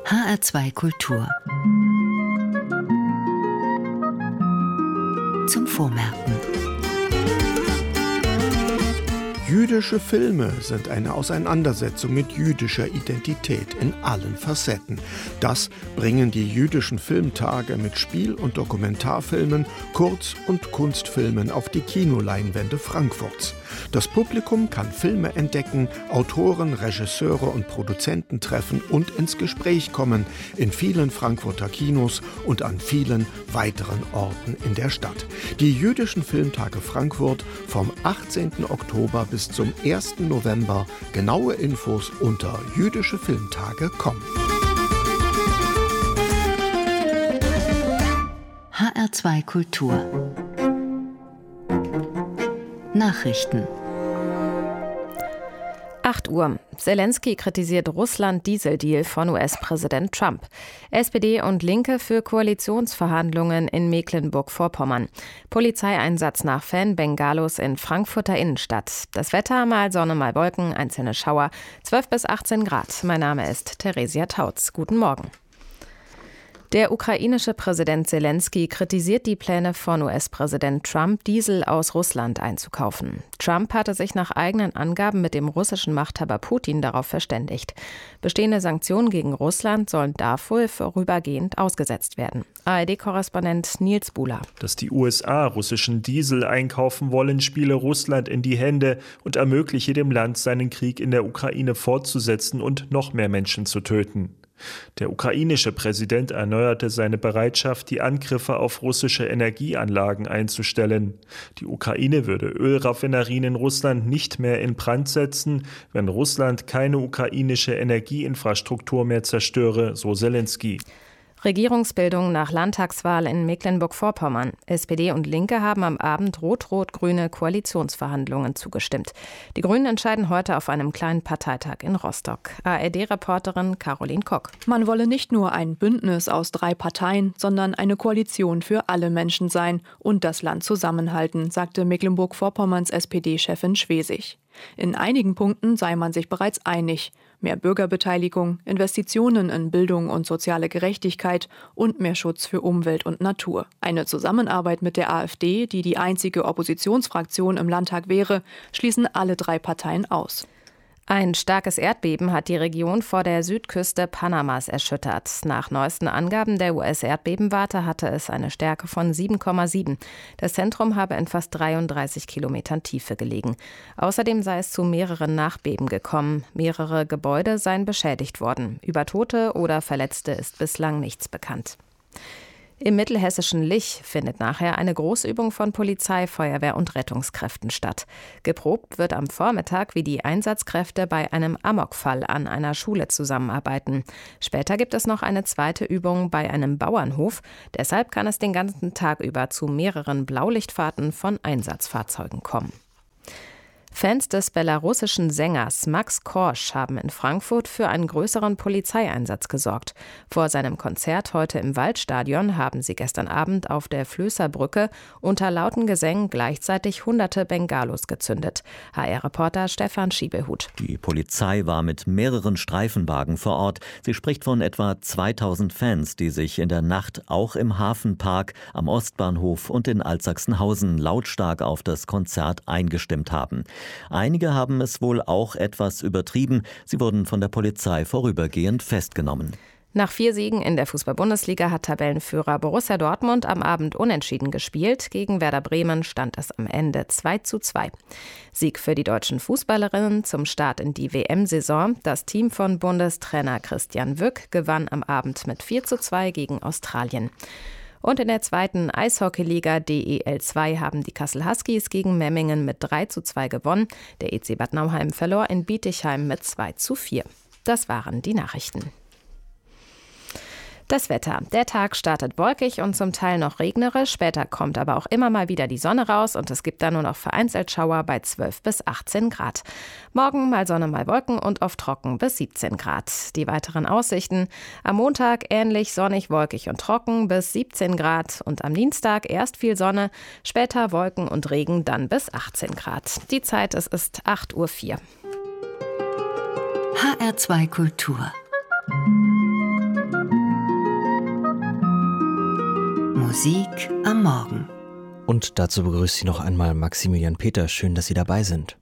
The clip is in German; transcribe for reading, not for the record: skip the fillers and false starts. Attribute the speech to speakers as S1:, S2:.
S1: HR2 Kultur. Zum Vormerken.
S2: Jüdische Filme sind eine Auseinandersetzung mit jüdischer Identität in allen Facetten. Das bringen die jüdischen Filmtage mit Spiel- und Dokumentarfilmen, Kurz- und Kunstfilmen auf die Kinoleinwände Frankfurts. Das Publikum kann Filme entdecken, Autoren, Regisseure und Produzenten treffen und ins Gespräch kommen in vielen Frankfurter Kinos und an vielen weiteren Orten in der Stadt. Die jüdischen Filmtage Frankfurt vom 18. Oktober bis zum 1. November. Genaue Infos unter jüdischefilmtage.com.
S1: HR2 Kultur. Nachrichten.
S3: 8 Uhr. Zelensky kritisiert Russland-Dieseldeal von US-Präsident Trump. SPD und Linke für Koalitionsverhandlungen in Mecklenburg-Vorpommern. Polizeieinsatz nach Fan-Bengalos in Frankfurter Innenstadt. Das Wetter, mal Sonne, mal Wolken, einzelne Schauer, 12 bis 18 Grad. Mein Name ist Theresia Tautz. Guten Morgen. Der ukrainische Präsident Zelensky kritisiert die Pläne von US-Präsident Trump, Diesel aus Russland einzukaufen. Trump hatte sich nach eigenen Angaben mit dem russischen Machthaber Putin darauf verständigt. Bestehende Sanktionen gegen Russland sollen dafür vorübergehend ausgesetzt werden. ARD-Korrespondent Nils Buhler.
S4: Dass die USA russischen Diesel einkaufen wollen, spiele Russland in die Hände und ermögliche dem Land, seinen Krieg in der Ukraine fortzusetzen und noch mehr Menschen zu töten. Der ukrainische Präsident erneuerte seine Bereitschaft, die Angriffe auf russische Energieanlagen einzustellen. Die Ukraine würde Ölraffinerien in Russland nicht mehr in Brand setzen, wenn Russland keine ukrainische Energieinfrastruktur mehr zerstöre, so Zelensky.
S3: Regierungsbildung nach Landtagswahl in Mecklenburg-Vorpommern. SPD und Linke haben am Abend rot-rot-grüne Koalitionsverhandlungen zugestimmt. Die Grünen entscheiden heute auf einem kleinen Parteitag in Rostock. ARD-Reporterin Caroline Kock.
S5: Man wolle nicht nur ein Bündnis aus 3 Parteien, sondern eine Koalition für alle Menschen sein und das Land zusammenhalten, sagte Mecklenburg-Vorpommerns SPD-Chefin Schwesig. In einigen Punkten sei man sich bereits einig. Mehr Bürgerbeteiligung, Investitionen in Bildung und soziale Gerechtigkeit und mehr Schutz für Umwelt und Natur. Eine Zusammenarbeit mit der AfD, die die einzige Oppositionsfraktion im Landtag wäre, schließen alle 3 Parteien aus.
S3: Ein starkes Erdbeben hat die Region vor der Südküste Panamas erschüttert. Nach neuesten Angaben der US-Erdbebenwarte hatte es eine Stärke von 7,7. Das Zentrum habe in fast 33 Kilometern Tiefe gelegen. Außerdem sei es zu mehreren Nachbeben gekommen. Mehrere Gebäude seien beschädigt worden. Über Tote oder Verletzte ist bislang nichts bekannt. Im mittelhessischen Lich findet nachher eine Großübung von Polizei, Feuerwehr und Rettungskräften statt. Geprobt wird am Vormittag, wie die Einsatzkräfte bei einem Amokfall an einer Schule zusammenarbeiten. Später gibt es noch eine zweite Übung bei einem Bauernhof. Deshalb kann es den ganzen Tag über zu mehreren Blaulichtfahrten von Einsatzfahrzeugen kommen. Fans des belarussischen Sängers Max Korsch haben in Frankfurt für einen größeren Polizeieinsatz gesorgt. Vor seinem Konzert heute im Waldstadion haben sie gestern Abend auf der Flößerbrücke unter lauten Gesängen gleichzeitig hunderte Bengalos gezündet. HR-Reporter Stefan Schiebehut.
S6: Die Polizei war mit mehreren Streifenwagen vor Ort. Sie spricht von etwa 2000 Fans, die sich in der Nacht auch im Hafenpark, am Ostbahnhof und in Altsachsenhausen lautstark auf das Konzert eingestimmt haben. Einige haben es wohl auch etwas übertrieben. Sie wurden von der Polizei vorübergehend festgenommen.
S3: Nach 4 Siegen in der Fußball-Bundesliga hat Tabellenführer Borussia Dortmund am Abend unentschieden gespielt. Gegen Werder Bremen stand es am Ende 2:2. Sieg für die deutschen Fußballerinnen zum Start in die WM-Saison. Das Team von Bundestrainer Christian Wück gewann am Abend mit 4:2 gegen Australien. Und in der zweiten Eishockeyliga DEL 2 haben die Kassel Huskies gegen Memmingen mit 3:2 gewonnen. Der EC Bad Nauheim verlor in Bietigheim mit 2:4. Das waren die Nachrichten. Das Wetter. Der Tag startet wolkig und zum Teil noch regnerisch. Später kommt aber auch immer mal wieder die Sonne raus und es gibt dann nur noch vereinzelt Schauer bei 12 bis 18 Grad. Morgen mal Sonne, mal Wolken und oft trocken bis 17 Grad. Die weiteren Aussichten. Am Montag ähnlich sonnig, wolkig und trocken bis 17 Grad. Und am Dienstag erst viel Sonne, später Wolken und Regen, dann bis 18 Grad. Die Zeit, es ist 8:04 Uhr.
S1: HR2 Kultur. Musik am Morgen.
S7: Und dazu begrüßt Sie noch einmal Maximilian Peter. Schön, dass Sie dabei sind.